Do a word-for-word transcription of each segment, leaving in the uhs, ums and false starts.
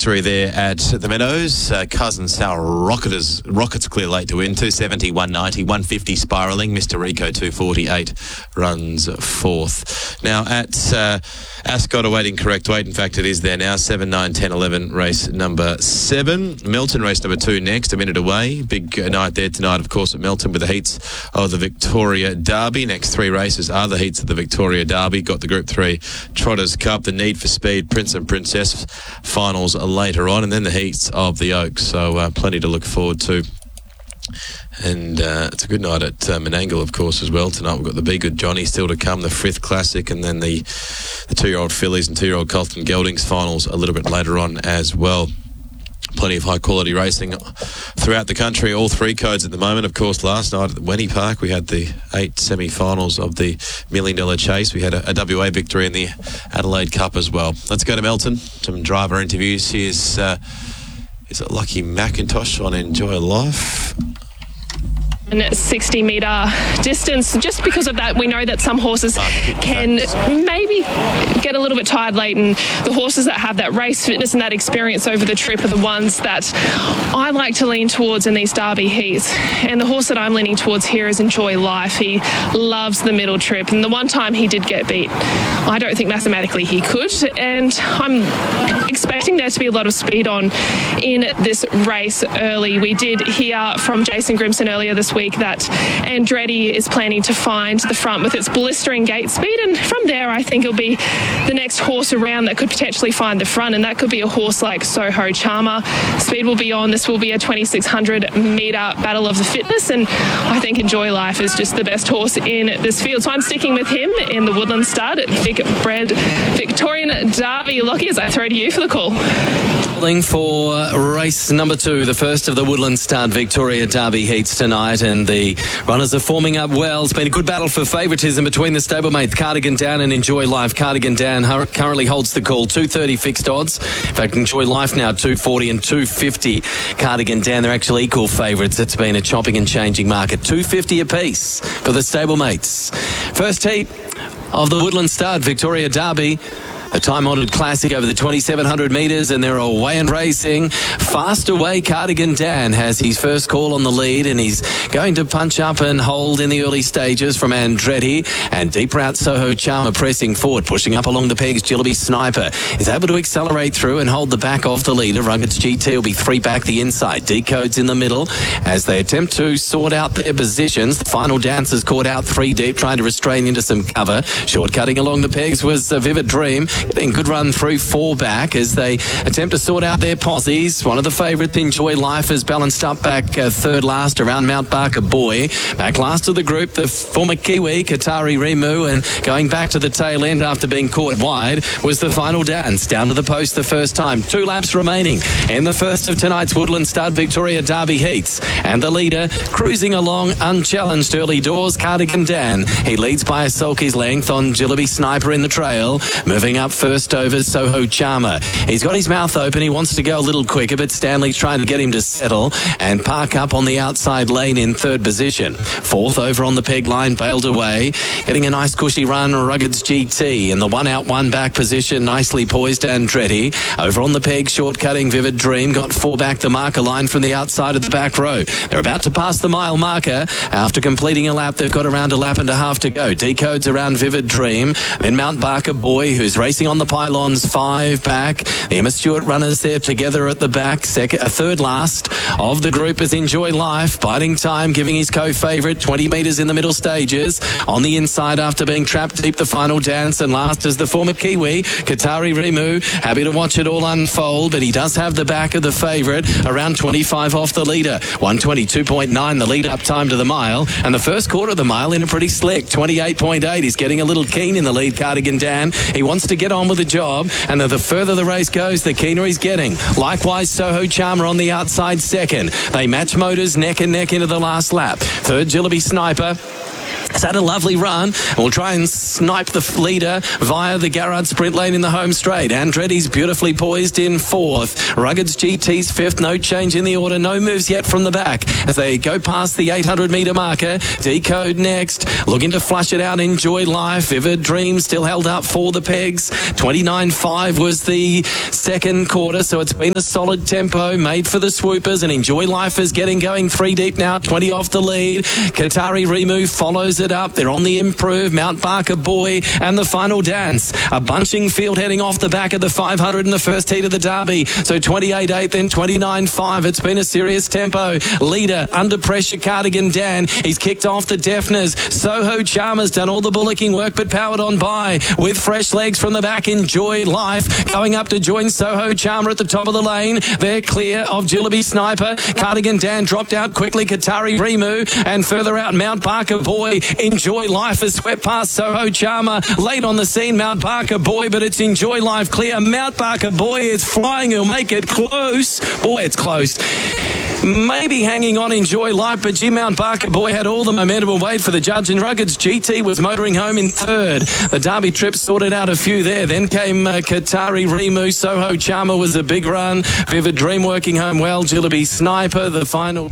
victory there at the Meadows. Uh, Cousin Sal Rocketers, Rockets clear late to win. two seventy, one ninety, one fifty spiralling. Mister Rico two forty-eight runs fourth. Now at uh, Ascot awaiting correct weight. In fact, it is there now. seven, nine, ten, eleven race number seven. Melton race number two next, a minute away. Big night there tonight, of course, at Melton with the heats of the Victoria Derby. Next three races are the heats of the Victoria Derby. Got the Group three Trotters Cup, the Need for Speed, Prince and Princess finals later on, and then the heats of the Oaks. So uh, plenty to look forward to. And uh, it's a good night at uh, Menangle, of course, as well. Tonight we've got the Be Good Johnny still to come, the Frith Classic, and then the, the two-year-old fillies and two-year-old Colton Geldings finals a little bit later on as well. Plenty of high-quality racing throughout the country. All three codes at the moment. Of course, last night at the Wenny Park, we had the eight semi-finals of the Million Dollar Chase. We had a, a W A victory in the Adelaide Cup as well. Let's go to Melton. Some driver interviews. Here's, uh, is it Lucky McIntosh on Enjoy Life? sixty metre distance. Just because of that, we know that some horses can maybe get a little bit tired late, and the horses that have that race fitness and that experience over the trip are the ones that I like to lean towards in these Derby heats. And the horse that I'm leaning towards here is Enjoy Life. He loves the middle trip, and the one time he did get beat, I don't think mathematically he could, and I'm expecting there to be a lot of speed on in this race early. We did hear from Jason Grimson earlier this week that Andretti is planning to find the front with its blistering gate speed, and from there I think it'll be the next horse around that could potentially find the front, and that could be a horse like Soho Charmer. Speed will be on. This will be a twenty-six hundred metre battle of the fitness, and I think Enjoy Life is just the best horse in this field, so I'm sticking with him in the Woodland Stud, big bred Victorian Derby. Lockie, as I throw to you for the call. For race number two, the first of the Woodland Stud Victoria Derby heats tonight, and the runners are forming up well. It's been a good battle for favouritism between the stablemates Cardigan Down and Enjoy Life. Cardigan Down currently holds the call, two thirty fixed odds. In fact, Enjoy Life now two forty and two fifty. Cardigan Down, they're actually equal favourites. It's been a chopping and changing market. two fifty apiece for the stablemates. First heat of the Woodland Stud Victoria Derby. A time-honoured classic over the twenty-seven hundred metres, and they're away and racing. Fast away, Cardigan Dan has his first call on the lead, and he's going to punch up and hold in the early stages from Andretti. And deep route Soho Charmer pressing forward, pushing up along the pegs. Jillaby Sniper is able to accelerate through and hold the back off the leader. Ruggeds G T will be three back the inside. Decodes in the middle as they attempt to sort out their positions. The final dancers caught out three deep, trying to restrain into some cover. Short-cutting along the pegs was a Vivid Dream. Getting good run through four back as they attempt to sort out their posses. One of the favourites, Enjoy Life, has balanced up back uh, third last around Mount Barker Boy. Back last of the group, the former Kiwi, Qatari Rimu, and going back to the tail end after being caught wide was the final dance. Down to the post the first time. Two laps remaining in the first of tonight's Woodland Stud Victoria Derby heats. And the leader cruising along unchallenged early doors, Cardigan Dan. He leads by a sulky's length on Jillaby Sniper in the trail. Moving up first over Soho Charmer. He's got his mouth open. He wants to go a little quicker, but Stanley's trying to get him to settle and park up on the outside lane in third position. Fourth over on the peg line, bailed away. Getting a nice cushy run, Ruggeds G T. In the one out, one back position, nicely poised Andretti. Over on the peg, short-cutting Vivid Dream. Got four back the marker line from the outside of the back row. They're about to pass the mile marker. After completing a lap, they've got around a lap and a half to go. Decodes around Vivid Dream. Then Mount Barker Boy, who's racing on the pylons, five back. The Emma Stewart runners there together at the back. Second, a third last of the group is Enjoy Life. Biding time, giving his co-favourite twenty metres in the middle stages. On the inside after being trapped deep, the final dance. And last is the former Kiwi, Qatari Rimu. Happy to watch it all unfold, but he does have the back of the favourite. Around twenty-five off the leader. one twenty-two point nine the lead up time to the mile. And the first quarter of the mile in a pretty slick. twenty-eight point eight. He's getting a little keen in the lead, Cardigan Dan. He wants to get on with the job, and the further the race goes, the keener he's getting. Likewise, Soho Charmer on the outside second. They match motors neck and neck into the last lap. Third, Jillaby Sniper. It's had a lovely run. We'll try and snipe the leader via the Garrard sprint lane in the home straight. Andretti's beautifully poised in fourth. Ruggeds G T's fifth. No change in the order. No moves yet from the back as they go past the eight hundred metre marker. Decode next. Looking to flush it out. Enjoy Life. Vivid Dream still held up for the pegs. twenty-nine five was the second quarter, so it's been a solid tempo made for the swoopers, and Enjoy Life is getting going three deep now. twenty off the lead. Qatari Remove follows it up. They're on the improve. Mount Barker Boy and the final dance. A bunching field heading off the back of the five hundred in the first heat of the Derby. So twenty-eight eight, then twenty-nine five. It's been a serious tempo. Leader under pressure, Cardigan Dan. He's kicked off the Deafners. Soho Chalmers done all the bullocking work, but powered on by with fresh legs from the back. Enjoy Life going up to join Soho Charmer at the top of the lane. They're clear of Jillaby Sniper. Cardigan Dan dropped out quickly. Qatari Remu and further out Mount Barker Boy. Enjoy Life has swept past Soho Charmer. Late on the scene, Mount Barker Boy, but it's Enjoy Life clear. Mount Barker Boy is flying. He'll make it close. Boy, it's close. Maybe hanging on Enjoy Life, but Jim Mount Barker Boy had all the momentum and wait for the judge, and Ruggeds G T was motoring home in third. The Derby trip sorted out a few there. Then came uh, Qatari Remu. Soho Charmer was a big run. Vivid Dream working home well. Jillaby Sniper, the final.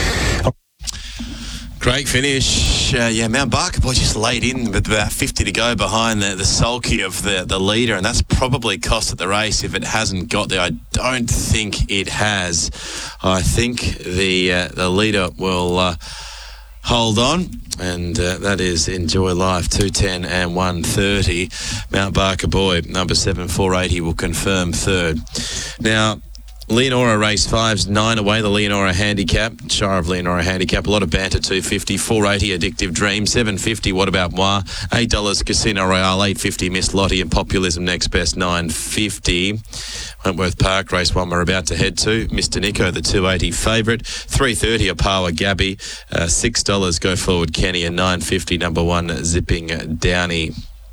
Great finish. Uh, yeah, Mount Barker Boy just laid in with about fifty to go behind the, the sulky of the, the leader, and that's probably cost it the race if it hasn't got there. I don't think it has. I think the uh, the leader will uh, hold on, and uh, that is Enjoy Life, two ten and one thirty. Mount Barker Boy, number seven, four eighty, will confirm third. Now, Leonora race five's nine away, the Leonora handicap. Shire of Leonora handicap. A lot of banter, two fifty. four eighty, Addictive Dream. seven fifty, What About Moi? eight dollars, Casino Royale. eight fifty, Miss Lottie. And Populism next best, nine fifty. Wentworth Park, race one we're about to head to. Mister Nico, the two eighty favourite. three thirty, Apawa Gabby. Uh, six dollars, Go Forward Kenny. And nine fifty, number one, Zipping Downey.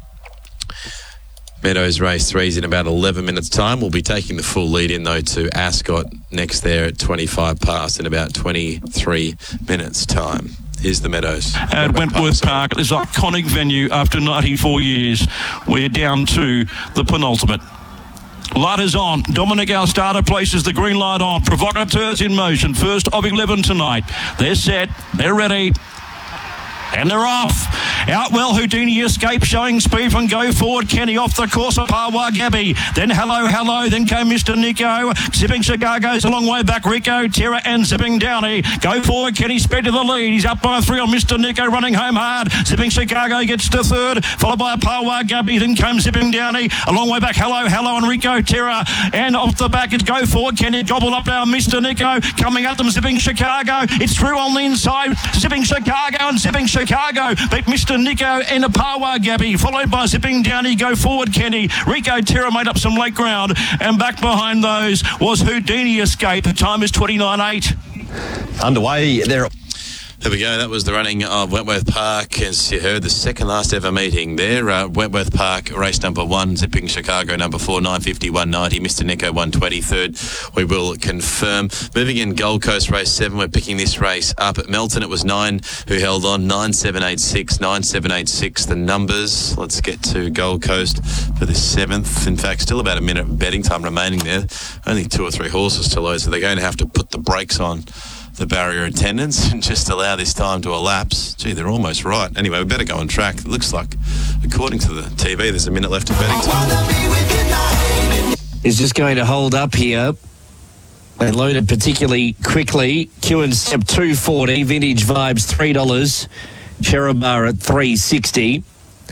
Meadows race three's in about eleven minutes time. We'll be taking the full lead in though to Ascot next there at twenty-five past in about twenty-three minutes time. Here's the Meadows. At Wentworth Park, this iconic venue after ninety-four years. We're down to the penultimate. Light is on. Dominic, our starter, places the green light on. Provocateurs in motion. First of eleven tonight. They're set. They're ready. And they're off. Out well, Houdini Escape showing speed from Go Forward Kenny off the course of Pawa Gabby. Then Hello Hello, then came Mister Nico. Zipping Chicago's a long way back. Rico, Terra and Zipping Downey. Go Forward Kenny sped to the lead. He's up by three on Mister Nico running home hard. Zipping Chicago gets to third, followed by Pawa Gabby. Then came Zipping Downey. A long way back, Hello Hello and Rico, Terra. And off the back it's Go Forward Kenny. Gobbled up now Mister Nico. Coming at them, Zipping Chicago. It's through on the inside. Zipping Chicago and Zipping Chicago. Chicago beat Mister Nico and Apawa Gabby, followed by Zipping Downey. Go Forward Kenny. Rico Terra made up some late ground, and back behind those was Houdini Escape. The time is twenty-nine eight. Underway there. There we go. That was the running of Wentworth Park, as you heard, the second last ever meeting there. Uh, Wentworth Park, race number one, Zipping Chicago, number four, nine fifty, one ninety, Mister Nico, one twenty, third. We will confirm. Moving in Gold Coast, race seven, we're picking this race up. At Melton, it was nine who held on, nine seven eight six, nine seven eight six, the numbers. Let's get to Gold Coast for the seventh. In fact, still about a minute of betting time remaining there. Only two or three horses to load, so they're going to have to put the brakes on the barrier attendants and just allow this time to elapse. Gee, they're almost right. Anyway, we better go on track. It looks like, according to the T V, there's a minute left of betting time. Is just going to hold up here. They loaded particularly quickly. Q and Step two forty, Vintage Vibes three dollars, Cherubah at three sixty,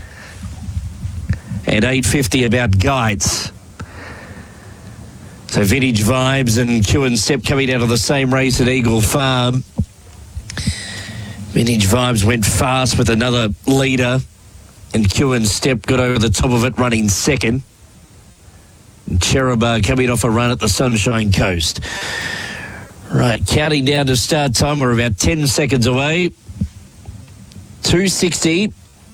and eight fifty about Guides. So Vintage Vibes and Q and Step coming out of the same race at Eagle Farm. Vintage Vibes went fast with another leader, and Q and Step got over the top of it running second. And Cherubah coming off a run at the Sunshine Coast. Right, counting down to start time. We're about ten seconds away. two sixty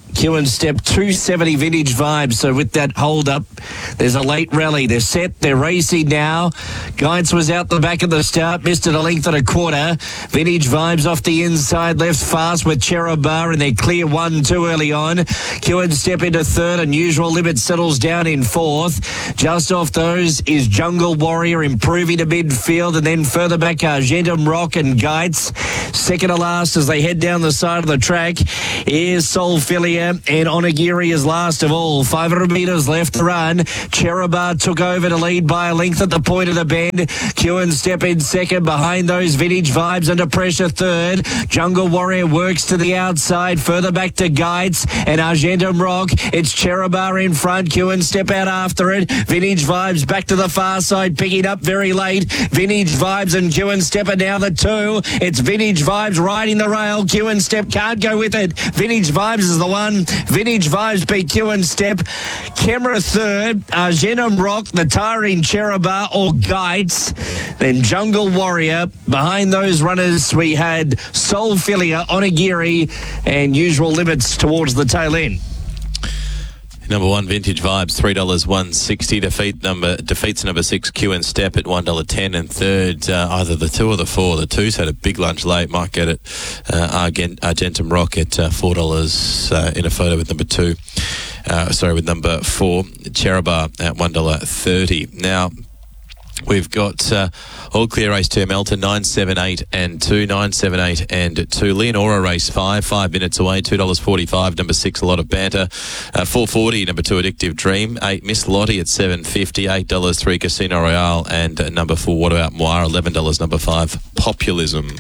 Q and Step two seventy Vintage Vibes. So with that hold up, there's a late rally. They're set. They're racing now. Guides was out the back of the start. Missed it a length and a quarter. Vintage Vibes off the inside left fast with Cherubah, and they're clear one, two early on. Q and Step into third. Unusual Limit settles down in fourth. Just off those is Jungle Warrior improving to midfield, and then further back Argentum Rock and Guides. Second to last as they head down the side of the track is Solfilia, and Onigiri is last of all. five hundred metres left to run. Cherubah took over to lead by a length at the point of the bend. Q and Step in second. Behind those, Vintage Vibes under pressure third. Jungle Warrior works to the outside. Further back to Guides and Argentum Rock. It's Cherubah in front. Q and Step out after it. Vintage Vibes back to the far side, picking up very late. Vintage Vibes and Q and Step are now the two. It's Vintage Vibes riding the rail. Q and Step can't go with it. Vintage Vibes is the one. Vintage Vibes beat Q and Step. Camera third. Argentum Rock, the tiring Cherubah or Guides. Then Jungle Warrior. Behind those runners, we had Solfilia, Onigiri, and Usual Limits towards the tail end. Number one, Vintage Vibes, three dollars one sixty. Defeat number defeats number six, Q and Step at one dollar ten, and third, uh, either the two or the four. The two's had a big lunch late. Might get it. Uh, Argent, Argentum Rock at uh, four dollars uh, in a photo with number two. Uh, sorry, with number four, Cherubah at one dollar thirty. Now, we've got uh, All Clear Race two, Melton, nine seven eight and two, nine seven eight and two. Leonora Race five, five minutes away, two dollars forty-five. Number six, A Lot of Banter. Uh, four forty, number two, Addictive Dream. eight, Miss Lottie at seven fifty. eight dollars three, Casino Royale. And uh, number four, What About Moir? eleven dollars. Number five, Populism.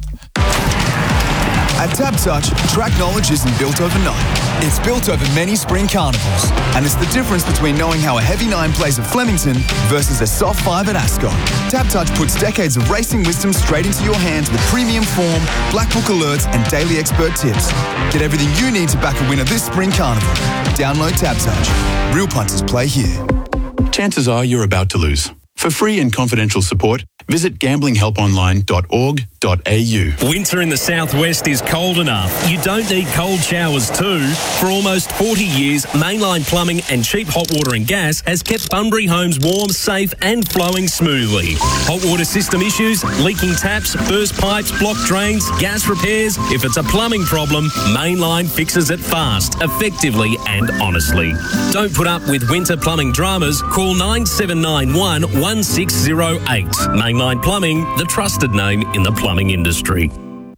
At TABtouch, track knowledge isn't built overnight. It's built over many spring carnivals. And it's the difference between knowing how a heavy nine plays at Flemington versus a soft five at Ascot. TABtouch puts decades of racing wisdom straight into your hands with premium form, black book alerts and daily expert tips. Get everything you need to back a winner this spring carnival. Download TABtouch. Real punters play here. Chances are you're about to lose. For free and confidential support, visit gambling help online dot org dot a u. Winter in the southwest is cold enough. You don't need cold showers too. For almost forty years, Mainline Plumbing and Cheap Hot Water and Gas has kept Bunbury homes warm, safe and flowing smoothly. Hot water system issues, leaking taps, burst pipes, blocked drains, gas repairs. If it's a plumbing problem, Mainline fixes it fast, effectively and honestly. Don't put up with winter plumbing dramas. Call nine seven nine one, one six zero eight. Mainline Plumbing, the trusted name in the plumbing industry.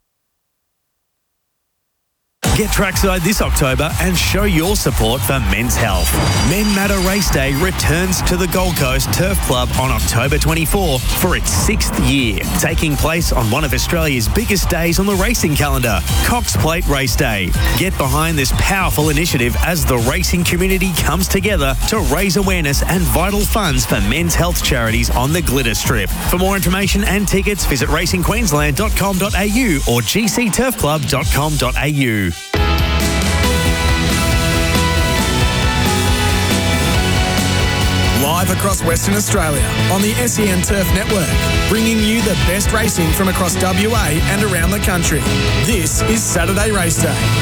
Get trackside this October and show your support for men's health. Men Matter Race Day returns to the Gold Coast Turf Club on October twenty-fourth for its sixth year, taking place on one of Australia's biggest days on the racing calendar, Cox Plate Race Day. Get behind this powerful initiative as the racing community comes together to raise awareness and vital funds for men's health charities on the Glitter Strip. For more information and tickets, visit racing queensland dot com dot a u or g c turf club dot com dot a u. Live across Western Australia on the S E N Turf Network, bringing you the best racing from across W A and around the country. This is Saturday Race Day.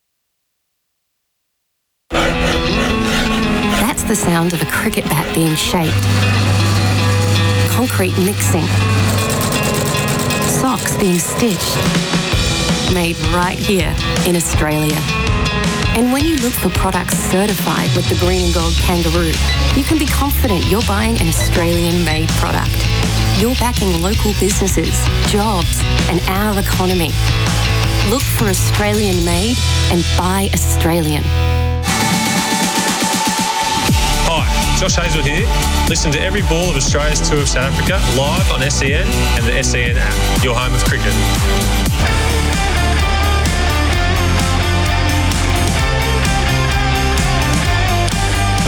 That's the sound of a cricket bat being shaped. Concrete mixing. Socks being stitched. Made right here in Australia. And when you look for products certified with the green and gold kangaroo, you can be confident you're buying an Australian-made product. You're backing local businesses, jobs, and our economy. Look for Australian-made and buy Australian. Hi, Josh Hazel here. Listen to every ball of Australia's Tour of South Africa live on S E N and the S E N app, your home of cricket.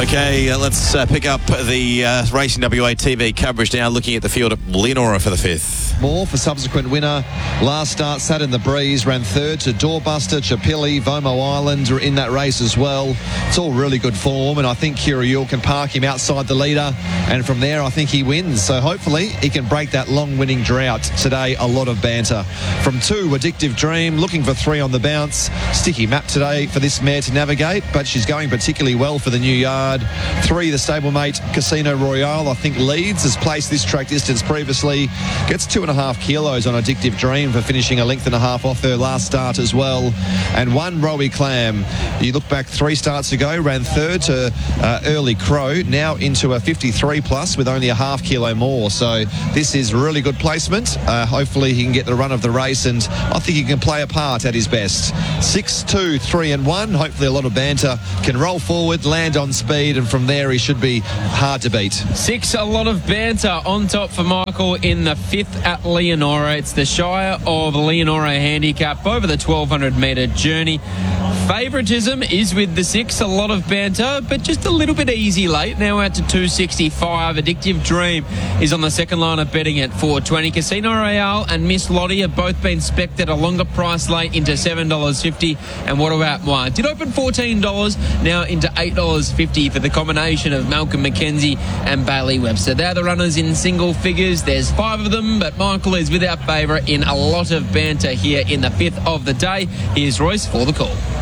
Okay, uh, let's uh, pick up the uh, Racing W A T V coverage now, looking at the field at Leonora for the fifth. More for subsequent winner. Last start sat in the breeze, ran third to Doorbuster, Chapilli, Vomo Island are in that race as well. It's all really good form, and I think Kiriul can park him outside the leader, and from there I think he wins. So hopefully he can break that long winning drought today. A lot of banter. From two, Addictive Dream, looking for three on the bounce. Sticky map today for this mare to navigate, but she's going particularly well for the new yard. Three, the stablemate Casino Royale, I think leads, has placed this track distance previously, gets two and a half kilos on Addictive Dream for finishing a length and a half off her last start as well. And one, Rowie Clam, you look back three starts ago, ran third to uh, Early Crow, now into a fifty-three plus with only a half kilo more. So this is really good placement. Uh, hopefully he can get the run of the race, and I think he can play a part at his best. Six, two, three and one. Hopefully a lot of banter, can roll forward, land on speed, and from there he should be hard to beat. Six, a lot of banter on top for Michael in the fifth at Leonora. It's the Shire of Leonora handicap over the twelve hundred metre journey. Favouritism is with the six, a lot of banter, but just a little bit easy late. Now out to two sixty-five. Addictive Dream is on the second line of betting at four twenty. Casino Royale and Miss Lottie have both been spec'd at a longer price late into seven dollars fifty. And what about mine? Did open fourteen dollars, now into eight dollars fifty for the combination of Malcolm McKenzie and Bailey Webster. They're the runners in single figures. There's five of them, but Michael is with our favourite in a lot of banter here in the fifth of the day. Here's Royce for the call.